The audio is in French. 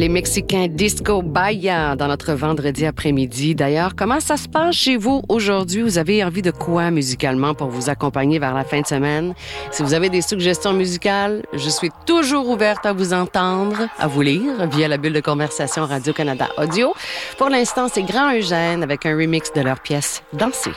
Les Mexicains Disco Bahia dans notre vendredi après-midi. D'ailleurs, comment ça se passe chez vous aujourd'hui? Vous avez envie de quoi musicalement pour vous accompagner vers la fin de semaine? Si vous avez des suggestions musicales, je suis toujours ouverte à vous entendre, à vous lire via la bulle de conversation Radio-Canada Audio. Pour l'instant, c'est Grand Eugène avec un remix de leur pièce « Danser ».